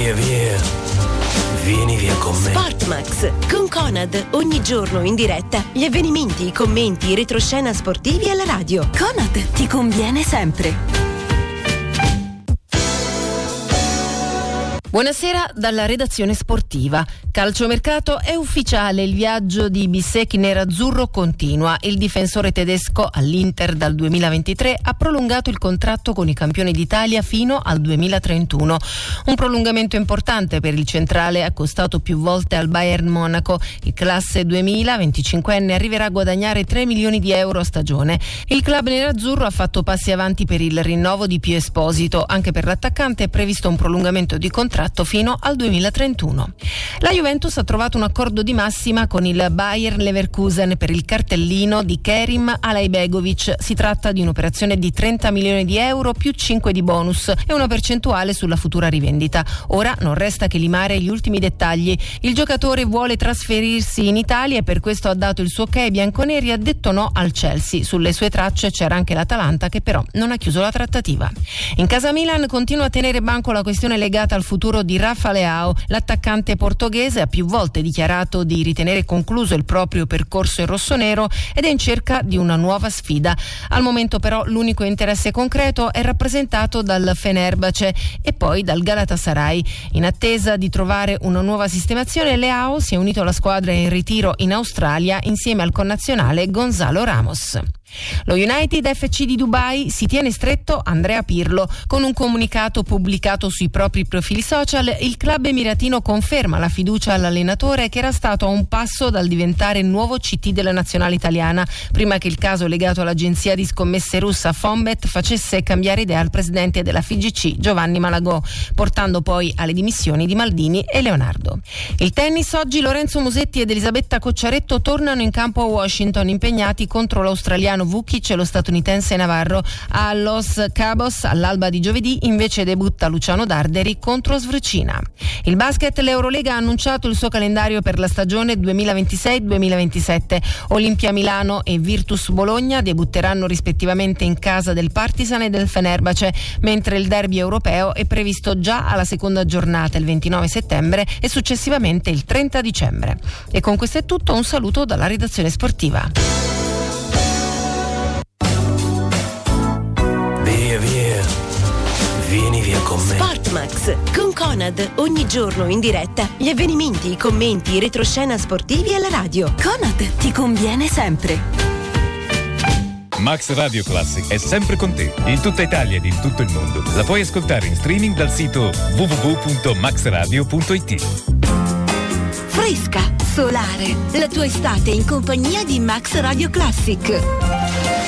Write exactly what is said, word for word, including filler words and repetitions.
Via via, vieni via con me. Sportmax con Conad, ogni giorno in diretta gli avvenimenti, i commenti, i retroscena sportivi alla radio. Conad ti conviene sempre. Buonasera dalla redazione sportiva. Calciomercato, è ufficiale, il viaggio di Bissecchi nerazzurro continua. Il difensore tedesco all'Inter dal duemilaventitré ha prolungato il contratto con i campioni d'Italia fino al duemilatrentuno. Un prolungamento importante per il centrale, accostato più volte al Bayern Monaco. Il classe duemila, venticinquenne, arriverà a guadagnare tre milioni di euro a stagione. Il club nerazzurro ha fatto passi avanti per il rinnovo di Pio Esposito. Anche per l'attaccante è previsto un prolungamento di contratto fino al duemilatrentuno. La Juventus ha trovato un accordo di massima con il Bayer Leverkusen per il cartellino di Kerim Alaibegovic. Si tratta di un'operazione di trenta milioni di euro più cinque di bonus e una percentuale sulla futura rivendita. Ora non resta che limare gli ultimi dettagli. Il giocatore vuole trasferirsi in Italia e per questo ha dato il suo ok ai bianconeri e ha detto no al Chelsea. Sulle sue tracce c'era anche l'Atalanta, che però non ha chiuso la trattativa. In casa Milan continua a tenere banco la questione legata al futuro di Rafa Leao. L'attaccante portoghese ha più volte dichiarato di ritenere concluso il proprio percorso in rossonero ed è in cerca di una nuova sfida. Al momento però l'unico interesse concreto è rappresentato dal Fenerbahce e poi dal Galatasaray. In attesa di trovare una nuova sistemazione, Leao si è unito alla squadra in ritiro in Australia insieme al connazionale Gonzalo Ramos. Lo United F C di Dubai si tiene stretto Andrea Pirlo. Con un comunicato pubblicato sui propri profili social, il club emiratino conferma la fiducia all'allenatore, che era stato a un passo dal diventare nuovo C T della nazionale italiana, prima che il caso legato all'agenzia di scommesse russa Fonbet facesse cambiare idea al presidente della F I G C Giovanni Malagò, portando poi alle dimissioni di Maldini e Leonardo. Il tennis, oggi Lorenzo Musetti ed Elisabetta Cocciaretto tornano in campo a Washington, impegnati contro l'australiano Vukic e lo statunitense Navarro. A Los Cabos all'alba di giovedì invece debutta Luciano Darderi contro Svrcina. Il basket, l'Eurolega ha annunciato il suo calendario per la stagione duemilaventisei duemilaventisette. Olimpia Milano e Virtus Bologna debutteranno rispettivamente in casa del Partizan e del Fenerbahce, mentre il derby europeo è previsto già alla seconda giornata il ventinove settembre e successivamente il trenta dicembre. E con questo è tutto, un saluto dalla redazione sportiva. Via via, vieni via con me. Sportmax con Conad, ogni giorno in diretta gli avvenimenti, i commenti, i retroscena sportivi alla radio. Conad ti conviene sempre. Max Radio Classic è sempre con te, in tutta Italia ed in tutto il mondo. La puoi ascoltare in streaming dal sito w w w punto max radio punto i t. Fresca, solare, la tua estate in compagnia di Max Radio Classic.